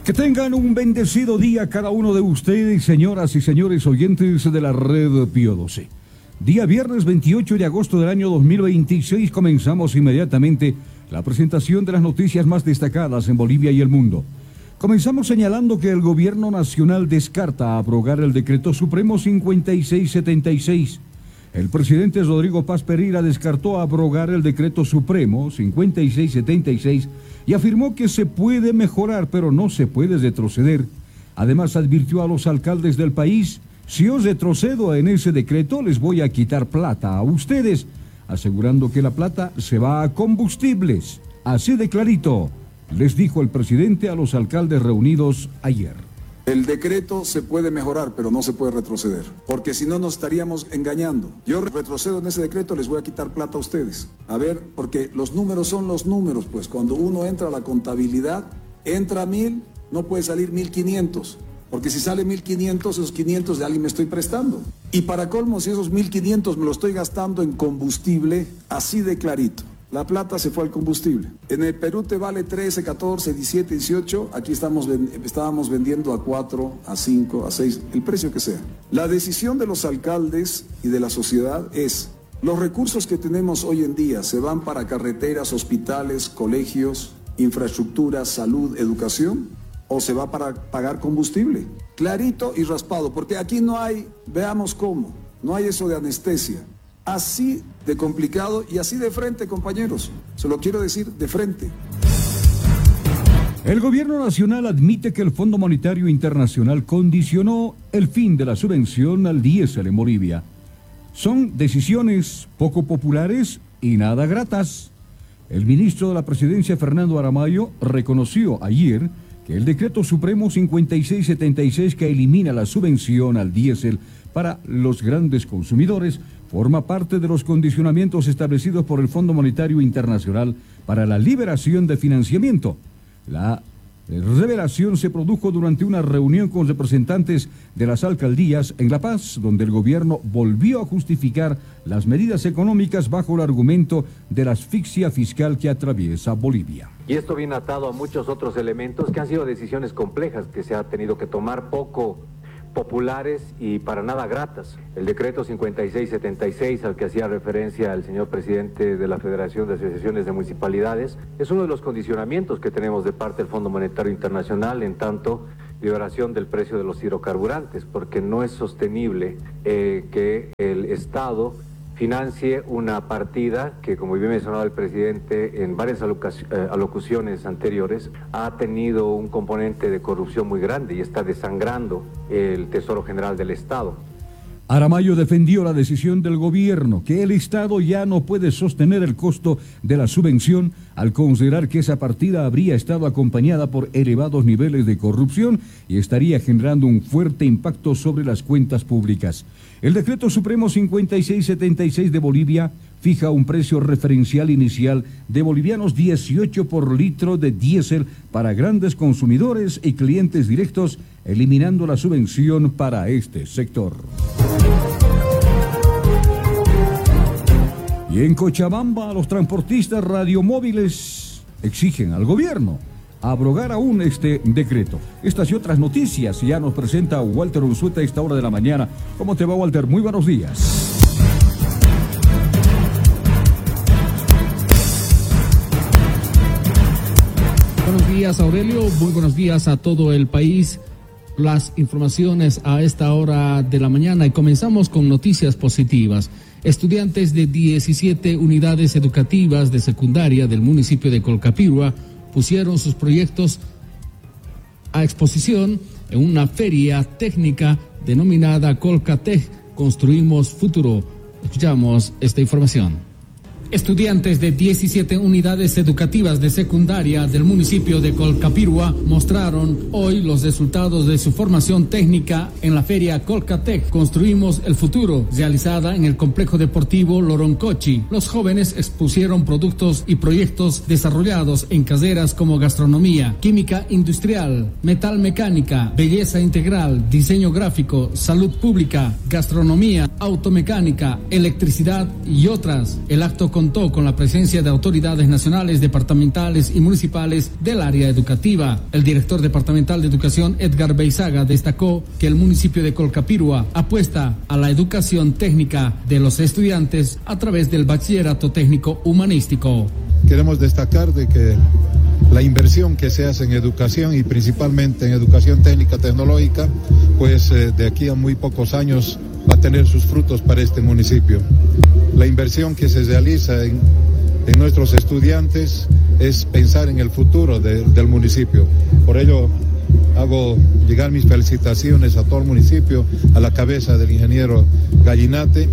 Que tengan un bendecido día cada uno de ustedes, señoras y señores oyentes de la red Pío XII. Día viernes 28 de agosto del año 2026 comenzamos inmediatamente la presentación de las noticias más destacadas en Bolivia y el mundo. Comenzamos señalando que el gobierno nacional descarta abrogar el decreto supremo 5676. El presidente Rodrigo Paz Pereira descartó abrogar el decreto supremo 5676 y afirmó que se puede mejorar, pero no se puede retroceder. Además, advirtió a los alcaldes del país: si os retrocedo en ese decreto, les voy a quitar plata a ustedes, asegurando que la plata se va a combustibles. Así de clarito les dijo el presidente a los alcaldes reunidos ayer. El decreto se puede mejorar, pero no se puede retroceder, porque si no nos estaríamos engañando. Yo retrocedo en ese decreto, les voy a quitar plata a ustedes. A ver, porque los números son los números, pues cuando uno entra a la contabilidad, entra 1.000, no puede salir 1.500, porque si sale 1.500, esos 500 de alguien me estoy prestando. Y para colmo, si esos 1.500 me lo estoy gastando en combustible, así de clarito. La plata se fue al combustible. En el Perú te vale 13, 14, 17, 18. Aquí estábamos vendiendo a 4, a 5, a 6, el precio que sea. La decisión de los alcaldes y de la sociedad es: los recursos que tenemos hoy en día se van para carreteras, hospitales, colegios, infraestructura, salud, educación, o se va para pagar combustible. Clarito y raspado, porque aquí no hay, veamos cómo, no hay eso de anestesia. Así de complicado y así de frente, compañeros. Se lo quiero decir de frente. El gobierno nacional admite que el Fondo Monetario Internacional condicionó el fin de la subvención al diésel en Bolivia. Son decisiones poco populares y nada gratas. El ministro de la Presidencia, Fernando Aramayo, reconoció ayer que el decreto supremo 5676, que elimina la subvención al diésel para los grandes consumidores, forma parte de los condicionamientos establecidos por el Fondo Monetario Internacional para la liberación de financiamiento. La revelación se produjo durante una reunión con representantes de las alcaldías en La Paz, donde el gobierno volvió a justificar las medidas económicas bajo el argumento de la asfixia fiscal que atraviesa Bolivia. Y esto viene atado a muchos otros elementos que han sido decisiones complejas que se ha tenido que tomar, poco populares y para nada gratas. El decreto 5676, al que hacía referencia el señor presidente de la Federación de Asociaciones de Municipalidades, es uno de los condicionamientos que tenemos de parte del Fondo Monetario Internacional en tanto liberación del precio de los hidrocarburantes, porque no es sostenible que el Estado financie una partida que, como bien mencionaba el presidente en varias alocuciones anteriores, ha tenido un componente de corrupción muy grande y está desangrando el Tesoro General del Estado. Aramayo defendió la decisión del gobierno, que el Estado ya no puede sostener el costo de la subvención al considerar que esa partida habría estado acompañada por elevados niveles de corrupción y estaría generando un fuerte impacto sobre las cuentas públicas. El decreto supremo 5676 de Bolivia fija un precio referencial inicial de bolivianos 18 por litro de diésel para grandes consumidores y clientes directos, eliminando la subvención para este sector. Y en Cochabamba, los transportistas radiomóviles exigen al gobierno abrogar aún este decreto. Estas y otras noticias ya nos presenta Walter Unzueta a esta hora de la mañana. ¿Cómo te va, Walter? Muy buenos días. Buenos días, Aurelio. Muy buenos días a todo el país. Las informaciones a esta hora de la mañana y comenzamos con noticias positivas. Estudiantes de 17 unidades educativas de secundaria del municipio de Colcapirua pusieron sus proyectos a exposición en una feria técnica denominada Colcatec, Construimos Futuro. Escuchamos esta información. Estudiantes de 17 unidades educativas de secundaria del municipio de Colcapirua mostraron hoy los resultados de su formación técnica en la feria Colcatec Construimos el Futuro, realizada en el complejo deportivo Loroncochi. Los jóvenes expusieron productos y proyectos desarrollados en carreras como gastronomía, química industrial, metal mecánica, belleza integral, diseño gráfico, salud pública, gastronomía, automecánica, electricidad y otras. El acto con contó con la presencia de autoridades nacionales, departamentales y municipales del área educativa. El director departamental de educación, Edgar Beizaga, destacó que el municipio de Colcapirua apuesta a la educación técnica de los estudiantes a través del bachillerato técnico humanístico. Queremos destacar de que la inversión que se hace en educación y principalmente en educación técnica tecnológica, pues de aquí a muy pocos años va a tener sus frutos para este municipio. La inversión que se realiza en nuestros estudiantes es pensar en el futuro del municipio. Por ello hago llegar mis felicitaciones a todo el municipio, a la cabeza del ingeniero Gallinate,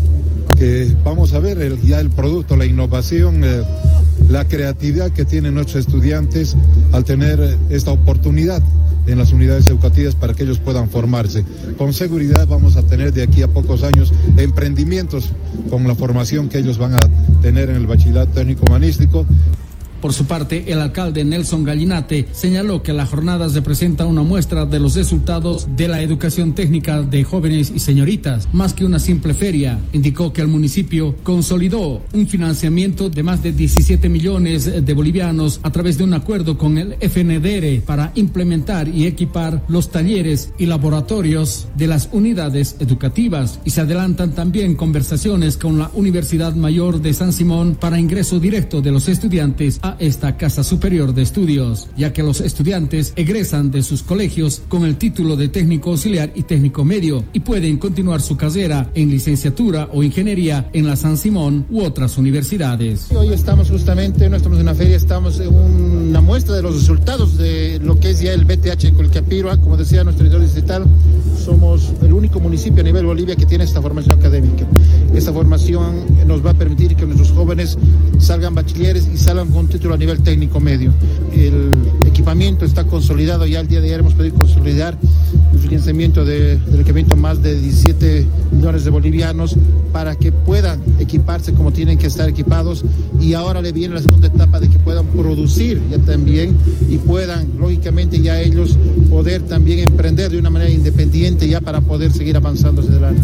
que vamos a ver ya el producto, la innovación, la creatividad que tienen nuestros estudiantes al tener esta oportunidad en las unidades educativas para que ellos puedan formarse. Con seguridad vamos a tener de aquí a pocos años emprendimientos con la formación que ellos van a tener en el bachillerato técnico humanístico. Por su parte, el alcalde Nelson Gallinate señaló que la jornada representa una muestra de los resultados de la educación técnica de jóvenes y señoritas, más que una simple feria. Indicó que el municipio consolidó un financiamiento de más de 17 millones de bolivianos a través de un acuerdo con el FNDR para implementar y equipar los talleres y laboratorios de las unidades educativas. Y se adelantan también conversaciones con la Universidad Mayor de San Simón para ingreso directo de los estudiantes a esta Casa Superior de Estudios, ya que los estudiantes egresan de sus colegios con el título de técnico auxiliar y técnico medio y pueden continuar su carrera en licenciatura o ingeniería en la San Simón u otras universidades. Hoy estamos justamente, no estamos en una feria, estamos en una muestra de los resultados de lo que es ya el BTH de Colcapirua. Como decía nuestro director distrital, somos el único municipio a nivel Bolivia que tiene esta formación académica. Esta formación nos va a permitir que nuestros jóvenes salgan bachilleres y salgan con título a nivel técnico medio. El equipamiento está consolidado, ya el día de ayer hemos pedido consolidar el financiamiento del equipamiento más de 17 millones de bolivianos para que puedan equiparse como tienen que estar equipados, y ahora le viene la segunda etapa de que puedan producir ya también y puedan lógicamente ya ellos poder también emprender de una manera independiente ya para poder seguir avanzando hacia adelante.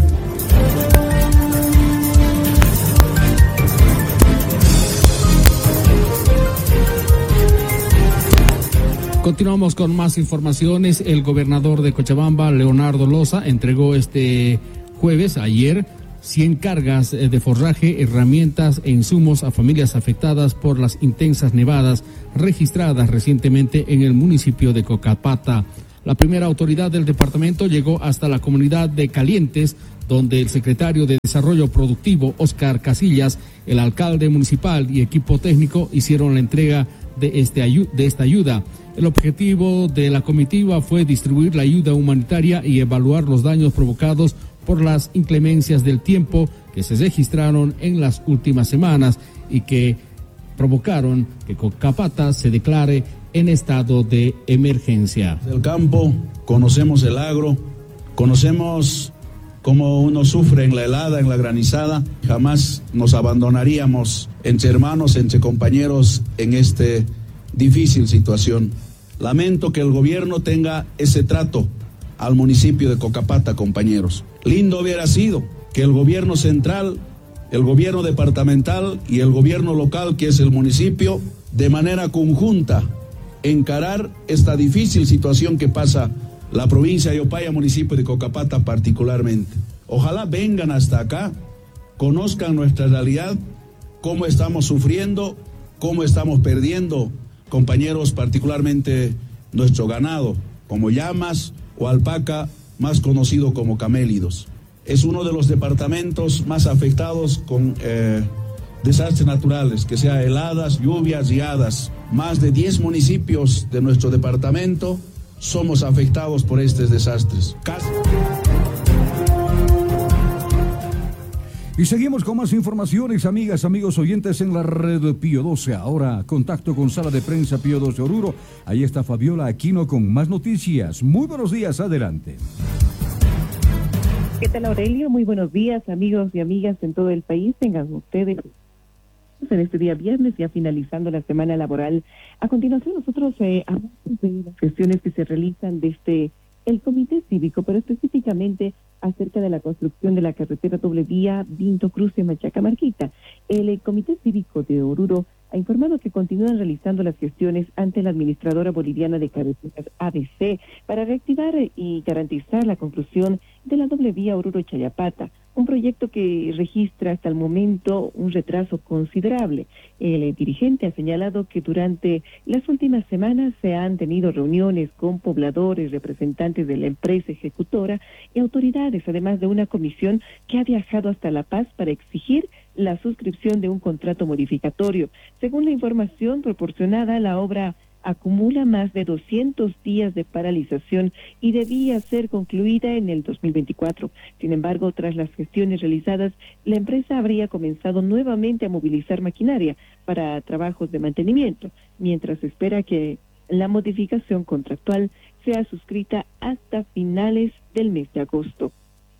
Continuamos con más informaciones. El gobernador de Cochabamba, Leonardo Loza, entregó este jueves, ayer, 100 cargas de forraje, herramientas e insumos a familias afectadas por las intensas nevadas registradas recientemente en el municipio de Cocapata. La primera autoridad del departamento llegó hasta la comunidad de Calientes, donde el secretario de Desarrollo Productivo, Oscar Casillas, el alcalde municipal y equipo técnico hicieron la entrega de esta ayuda. El objetivo de la comitiva fue distribuir la ayuda humanitaria y evaluar los daños provocados por las inclemencias del tiempo que se registraron en las últimas semanas y que provocaron que Cocapata se declare en estado de emergencia. Del campo, conocemos el agro, conocemos cómo uno sufre en la helada, en la granizada. Jamás nos abandonaríamos entre hermanos, entre compañeros en esta difícil situación. Lamento que el gobierno tenga ese trato al municipio de Cocapata, compañeros. Lindo hubiera sido que el gobierno central, el gobierno departamental y el gobierno local, que es el municipio, de manera conjunta encarar esta difícil situación que pasa la provincia de Opaya, municipio de Cocapata particularmente. Ojalá vengan hasta acá, conozcan nuestra realidad, cómo estamos sufriendo, cómo estamos perdiendo, compañeros, particularmente nuestro ganado, como llamas o alpaca, más conocido como camélidos. Es uno de los departamentos más afectados con desastres naturales, que sea heladas, lluvias, riadas. Más de 10 municipios de nuestro departamento somos afectados por estos desastres. Y seguimos con más informaciones, amigas, amigos oyentes, en la red Pío 12. Ahora, contacto con Sala de Prensa Pío 12 Oruro. Ahí está Fabiola Aquino con más noticias. Muy buenos días, adelante. ¿Qué tal, Aurelio? Muy buenos días, amigos y amigas en todo el país. Tengan ustedes en este día viernes, ya finalizando la semana laboral. A continuación, nosotros hablamos de las gestiones que se realizan desde el Comité Cívico, pero específicamente acerca de la construcción de la carretera doble vía Vinto Cruce Machaca Marquita. El Comité Cívico de Oruro ha informado que continúan realizando las gestiones ante la Administradora Boliviana de Carreteras ABC para reactivar y garantizar la conclusión de la doble vía Oruro-Chayapata, un proyecto que registra hasta el momento un retraso considerable. El dirigente ha señalado que durante las últimas semanas se han tenido reuniones con pobladores, representantes de la empresa ejecutora y autoridades, además de una comisión que ha viajado hasta La Paz para exigir la suscripción de un contrato modificatorio. Según la información proporcionada, la obra acumula más de 200 días de paralización y debía ser concluida en el 2024. Sin embargo, tras las gestiones realizadas, la empresa habría comenzado nuevamente a movilizar maquinaria para trabajos de mantenimiento, mientras se espera que la modificación contractual sea suscrita hasta finales del mes de agosto,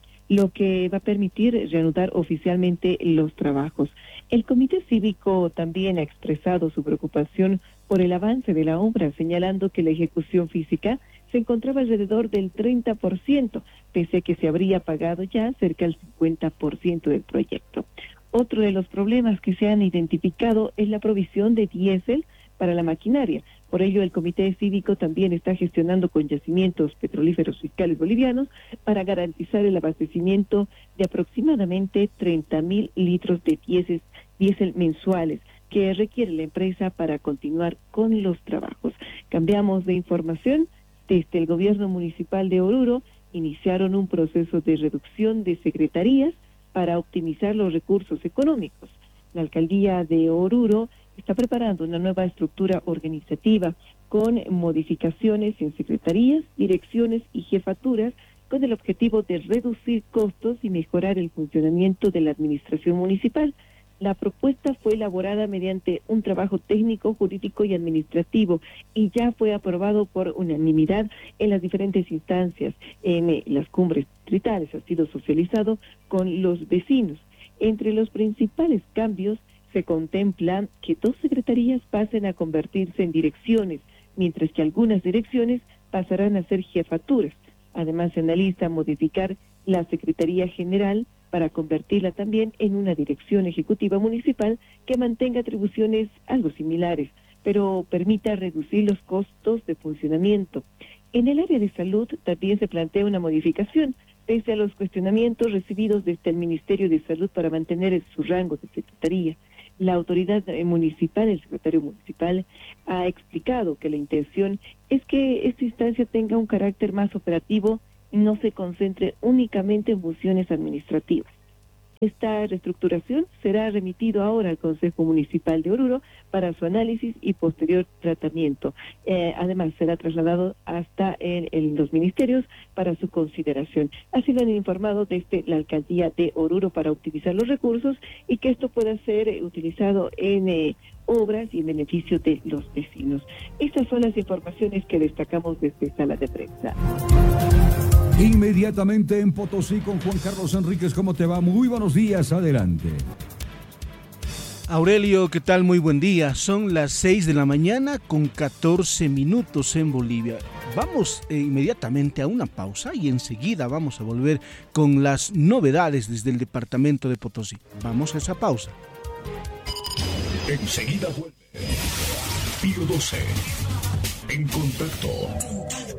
lo que va a permitir reanudar oficialmente los trabajos. El Comité Cívico también ha expresado su preocupación por el avance de la obra, señalando que la ejecución física se encontraba alrededor del 30%, pese a que se habría pagado ya cerca del 50% del proyecto. Otro de los problemas que se han identificado es la provisión de diésel para la maquinaria. Por ello, el Comité Cívico también está gestionando con yacimientos petrolíferos fiscales bolivianos para garantizar el abastecimiento de aproximadamente 30.000 litros de diésel mensuales que requiere la empresa para continuar con los trabajos. Cambiamos de información. Desde el gobierno municipal de Oruro iniciaron un proceso de reducción de secretarías para optimizar los recursos económicos. La alcaldía de Oruro está preparando una nueva estructura organizativa con modificaciones en secretarías, direcciones y jefaturas con el objetivo de reducir costos y mejorar el funcionamiento de la administración municipal. La propuesta fue elaborada mediante un trabajo técnico, jurídico y administrativo y ya fue aprobado por unanimidad en las diferentes instancias. En las cumbres distritales ha sido socializado con los vecinos. Entre los principales cambios se contempla que 2 secretarías pasen a convertirse en direcciones, mientras que algunas direcciones pasarán a ser jefaturas. Además, se analiza modificar la Secretaría General para convertirla también en una dirección ejecutiva municipal que mantenga atribuciones algo similares, pero permita reducir los costos de funcionamiento. En el área de salud también se plantea una modificación, pese a los cuestionamientos recibidos desde el Ministerio de Salud para mantener su rango de secretaría. La autoridad municipal, el secretario municipal, ha explicado que la intención es que esta instancia tenga un carácter más operativo y no se concentre únicamente en funciones administrativas. Esta reestructuración será remitido ahora al Consejo Municipal de Oruro para su análisis y posterior tratamiento. Además, será trasladado hasta los ministerios para su consideración. Así lo han informado desde la Alcaldía de Oruro para optimizar los recursos y que esto pueda ser utilizado en obras y en beneficio de los vecinos. Estas son las informaciones que destacamos desde Sala de Prensa. Inmediatamente en Potosí con Juan Carlos Enríquez. ¿Cómo te va? Muy buenos días, adelante. Aurelio, ¿qué tal? Muy buen día. Son las 6 de la mañana con 14 minutos en Bolivia. Vamos inmediatamente a una pausa y enseguida vamos a volver con las novedades desde el departamento de Potosí. Vamos a esa pausa. Enseguida vuelve Pío 12. En contacto.